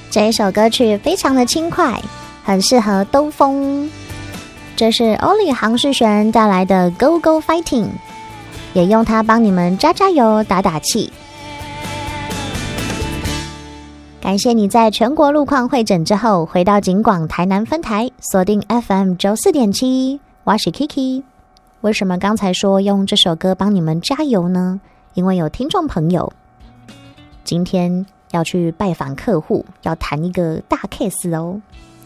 这一首歌曲非常的轻快，很适合兜风。这是欧里杭世璇带来的 Go Go Fighting， 也用它帮你们加加油打打气。感谢你在全国路况会诊之后回到警广台南分台，锁定 FM 94.7， 我是 Kiki。 为什么刚才说用这首歌帮你们加油呢？因为有听众朋友今天要去拜访客户，要谈一个大 case 哦。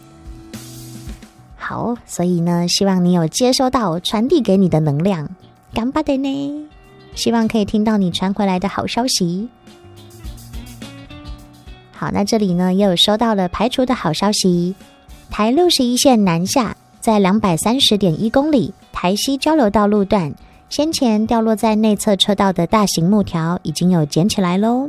好，所以呢，希望你有接收到传递给你的能量，干巴的呢，希望可以听到你传回来的好消息。好，那这里呢也有收到了排除的好消息。台61线南下，在230.1公里台西交流道路段，先前掉落在内侧车道的大型木条已经有捡起来咯。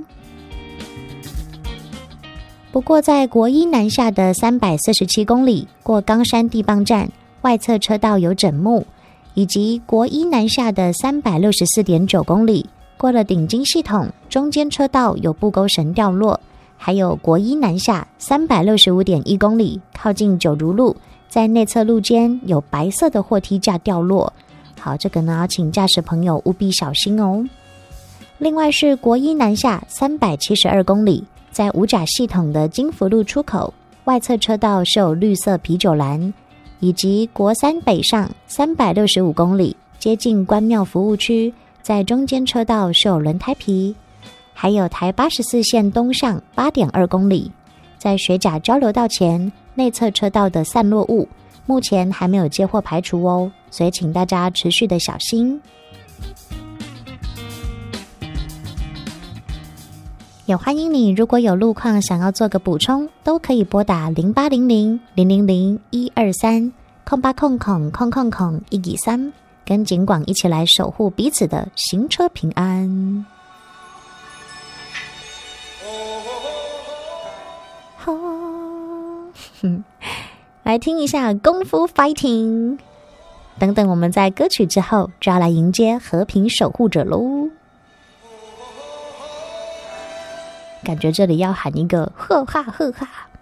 不过在国一南下的347公里过冈山地磅站，外侧车道有枕木，以及国一南下的364.9公里过了顶金系统，中间车道有布钩绳掉落，还有国一南下365.1公里靠近九如路，在内侧路肩有白色的货梯架掉落。好，这个呢要请驾驶朋友务必小心哦。另外是国一南下372公里，在五甲系统的金福路出口，外侧车道是有绿色啤酒栏，以及国三北上365公里，接近关庙服务区，在中间车道是有轮胎皮。还有台84线东上8.2公里，在学甲交流道前内侧车道的散落物，目前还没有接获排除哦，所以请大家持续的小心。也欢迎你，如果有路况想要做个补充，都可以拨打0800-000-1230800-123，跟警广一起来守护彼此的行车平安。来听一下功夫 fighting， 等等我们在歌曲之后就要来迎接和平守护者咯。感觉这里要喊一个呵哈呵哈。